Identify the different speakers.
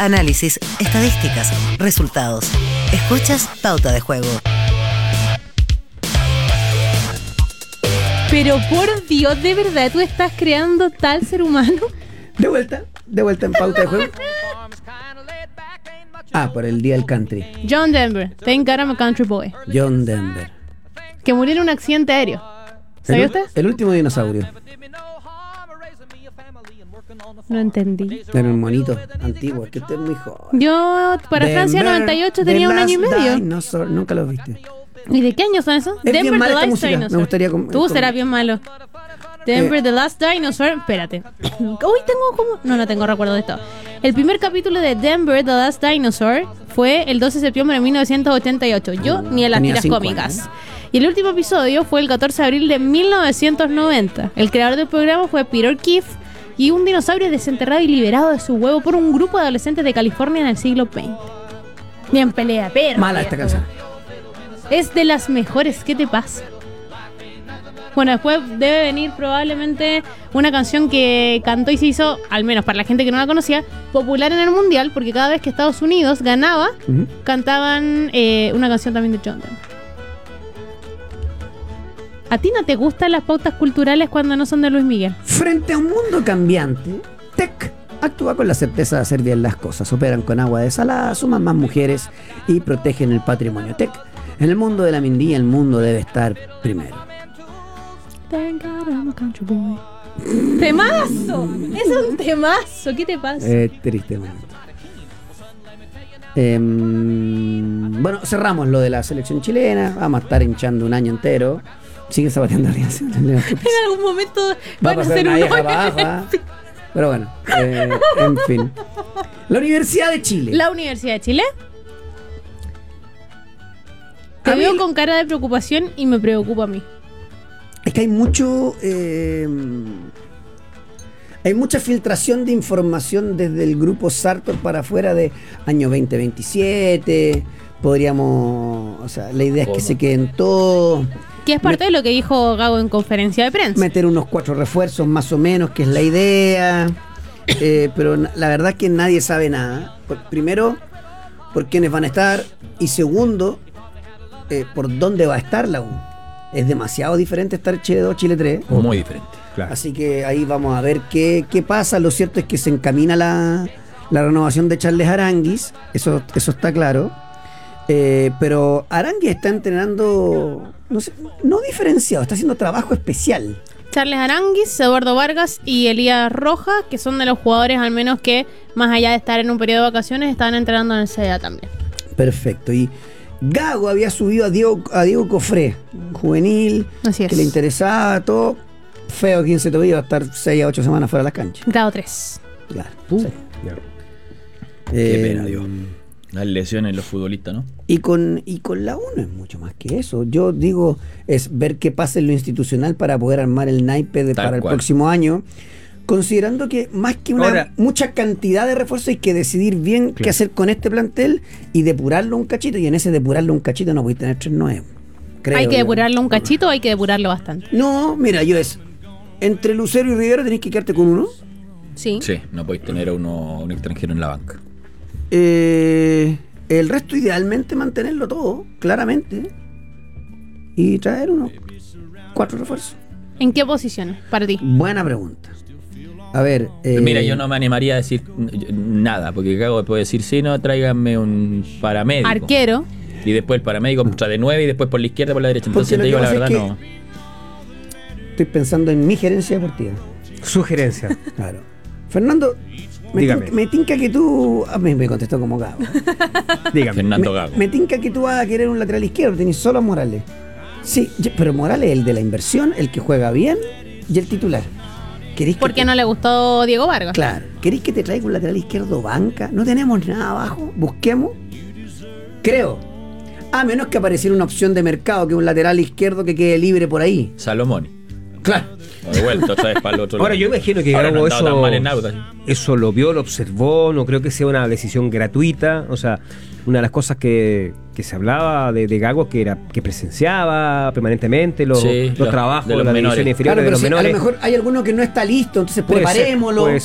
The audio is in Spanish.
Speaker 1: análisis, estadísticas, resultados. Escuchas Pauta de Juego.
Speaker 2: Pero por Dios, ¿de verdad tú estás creando tal ser humano?
Speaker 3: De vuelta en Pauta de Juego. Por el Día del Country.
Speaker 2: John Denver, thank God I'm a country boy.
Speaker 3: John Denver.
Speaker 2: Que murió en un accidente aéreo. ¿Sabía usted?
Speaker 3: El último dinosaurio.
Speaker 2: No entendí.
Speaker 3: Era un monito antiguo, es que usted es muy joven.
Speaker 2: Yo para Francia 98 tenía un año y medio.
Speaker 3: Dinosaur, nunca los viste.
Speaker 2: ¿Y de qué años son esos?
Speaker 3: Es bien mala esta
Speaker 2: The Last
Speaker 3: música.
Speaker 2: Dinosaur.
Speaker 3: Me gustaría
Speaker 2: Tú serás bien malo. Denver, The Last Dinosaur. Espérate. Hoy tengo como... No tengo recuerdo de esto. El primer capítulo de Denver, The Last Dinosaur fue el 12 de septiembre de 1988. Yo ni en las tiras cómicas.
Speaker 3: Años.
Speaker 2: Y el último episodio fue el 14 de abril de 1990. El creador del programa fue Peter Keefe y un dinosaurio desenterrado y liberado de su huevo por un grupo de adolescentes de California en el siglo XX. Bien pelea, perro.
Speaker 3: Mala esta canción.
Speaker 2: Es de las mejores. ¿Qué te pasa? Bueno, después debe venir probablemente una canción que cantó y se hizo, al menos para la gente que no la conocía, popular en el mundial, porque cada vez que Estados Unidos ganaba, cantaban una canción también de John Denver. ¿A ti no te gustan las pautas culturales cuando no son de Luis Miguel?
Speaker 3: Frente a un mundo cambiante, TEC actúa con la certeza de hacer bien las cosas. Operan con agua desalada, suman más mujeres y protegen el patrimonio. TEC, en el mundo de la mindía, el mundo debe estar primero.
Speaker 2: ¡Temazo! ¡Es un temazo! ¿Qué te pasa?
Speaker 3: Triste momento. Bueno, cerramos lo de la selección chilena. Vamos a estar hinchando un año entero. Sigue zapateando Alianza.
Speaker 2: En algún momento
Speaker 3: Va a
Speaker 2: van a
Speaker 3: pasar
Speaker 2: hacer
Speaker 3: una
Speaker 2: un
Speaker 3: vieja para abajo. Pero bueno, en fin. La Universidad de Chile.
Speaker 2: ¿La Universidad de Chile? Te veo con cara de preocupación y me preocupa a mí.
Speaker 3: Es que hay mucho... hay mucha filtración de información desde el grupo Sartor para afuera de año 2027. Podríamos... O sea, la idea es que se queden todos.
Speaker 2: Que es parte de lo que dijo Gago en conferencia de prensa.
Speaker 3: Meter unos 4 refuerzos más o menos, que es la idea. Pero la verdad es que nadie sabe nada. Primero, por quiénes van a estar. Y segundo, por dónde va a estar la U. Es demasiado diferente estar Chile 2, Chile 3.
Speaker 4: Muy diferente, claro.
Speaker 3: Así que ahí vamos a ver qué pasa. Lo cierto es que se encamina la renovación de Charles Aránguiz. Eso está claro. Pero Aránguiz está entrenando, no diferenciado, está haciendo trabajo especial.
Speaker 2: Charles Aránguiz, Eduardo Vargas y Elías Rojas, que son de los jugadores al menos que, más allá de estar en un periodo de vacaciones, estaban entrenando en el CDA también.
Speaker 3: Perfecto. Y Gago había subido a Diego Cofré, juvenil,
Speaker 2: así es,
Speaker 3: que le interesaba todo. Feo 15 tobillos, va a estar 6 a 8 semanas fuera de las canchas.
Speaker 2: Grado 3.
Speaker 3: Claro.
Speaker 4: Sí.
Speaker 3: Qué
Speaker 4: pena, Dios. Las lesiones en los futbolistas, ¿no?
Speaker 3: Y con la U no es mucho más que eso. Yo digo, es ver qué pasa en lo institucional para poder armar el naipe para el próximo año. Considerando que más que mucha cantidad de refuerzos hay que decidir bien qué hacer con este plantel y depurarlo un cachito. Y en ese depurarlo un cachito no podéis tener 3 nuevos.
Speaker 2: ¿Hay que depurarlo un cachito o hay que depurarlo bastante?
Speaker 3: No, mira, entre Lucero y Rivera tenéis que quedarte con uno.
Speaker 2: Sí.
Speaker 4: Sí, no podéis tener a un extranjero en la banca.
Speaker 3: El resto idealmente mantenerlo todo, claramente. Y traer unos 4 refuerzos.
Speaker 2: ¿En qué posiciones para ti?
Speaker 3: Buena pregunta. A ver,
Speaker 4: mira, yo no me animaría a decir nada, porque Gago puede decir, sí, no, tráiganme un paramédico.
Speaker 2: Arquero.
Speaker 4: Y después el paramédico de 9 y después por la izquierda, por la derecha. Entonces te digo la verdad, no.
Speaker 3: Estoy pensando en mi gerencia deportiva.
Speaker 5: Sugerencia.
Speaker 3: Claro. Fernando, me tinca que tú... A mí me contestó como Gago.
Speaker 5: Dígame.
Speaker 4: Fernando Gago.
Speaker 3: Me tinca que tú vas a querer un lateral izquierdo, tenés solo a Morales. Sí, pero Morales es el de la inversión, el que juega bien y el titular.
Speaker 2: ¿Por qué no le gustó Diego Vargas?
Speaker 3: Claro. ¿Queréis que te traiga un lateral izquierdo banca? No tenemos nada abajo. Busquemos. Creo. A menos que apareciera una opción de mercado, que un lateral izquierdo que quede libre por ahí.
Speaker 4: Salomón.
Speaker 3: Claro.
Speaker 4: O de vuelta, ¿sabes? Para el otro
Speaker 5: Ahora,
Speaker 4: lado.
Speaker 5: yo imagino que Gago eso lo vio, lo observó. No creo que sea una decisión gratuita. O sea, una de las cosas que se hablaba de Gago que presenciaba permanentemente los trabajos de las divisiones inferiores, de los menores.
Speaker 3: A lo mejor hay alguno que no está listo, entonces preparémoslo.